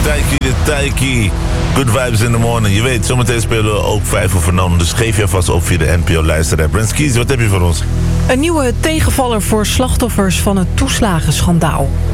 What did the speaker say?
de Taiki. Good vibes in the morning. Je weet, zometeen spelen we ook 5 over non. Dus geef je alvast op via de NPO luisteraar. Brent, wat heb je voor ons? Een nieuwe tegenvaller voor slachtoffers van het toeslagenschandaal.